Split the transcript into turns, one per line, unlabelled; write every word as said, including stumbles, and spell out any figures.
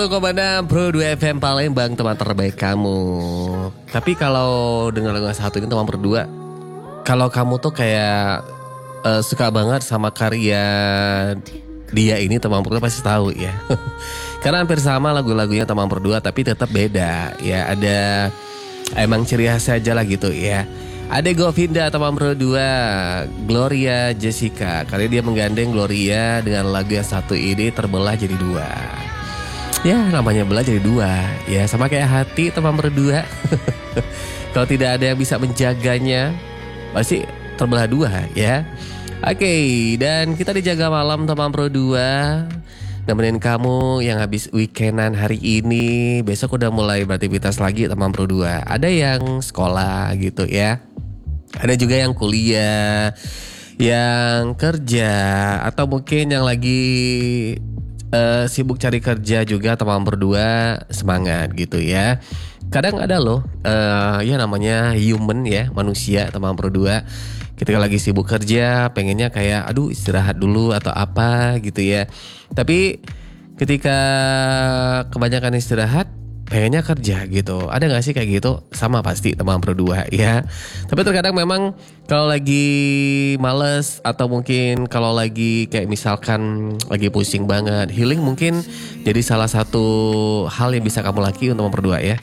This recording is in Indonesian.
Komandan Pro dua F M Palembang, teman terbaik kamu. Tapi kalau dengan lagu satu ini teman berdua, kalau kamu tuh kayak uh, suka banget sama karya dia ini, teman berdua pasti tahu ya. Karena hampir sama lagu-lagunya teman berdua, tapi tetap beda ya. Ada emang ciri khas aja lah gitu ya. Ada Govinda teman berdua, Gloria Jessica. Kali dia menggandeng Gloria dengan lagu yang satu ini, Terbelah Jadi Dua. Ya namanya belah jadi dua. Ya sama kayak hati teman berdua. Kalau tidak ada yang bisa menjaganya, pasti terbelah dua ya. Oke, dan kita dijaga malam teman berdua, nemenin kamu yang habis weekendan hari ini. Besok udah mulai beraktivitas lagi teman berdua. Ada yang sekolah gitu ya, ada juga yang kuliah, yang kerja, atau mungkin yang lagi Uh, sibuk cari kerja juga teman berdua, semangat gitu ya. Kadang ada loh uh, ya namanya human ya, manusia teman berdua. Ketika lagi sibuk kerja pengennya kayak aduh istirahat dulu atau apa gitu ya. Tapi ketika kebanyakan istirahat pengennya kerja gitu. Ada gak sih kayak gitu? Sama pasti teman berdua ya. Tapi terkadang memang kalau lagi males atau mungkin kalau lagi kayak misalkan lagi pusing banget, healing mungkin jadi salah satu hal yang bisa kamu lakukan untuk teman berdua ya.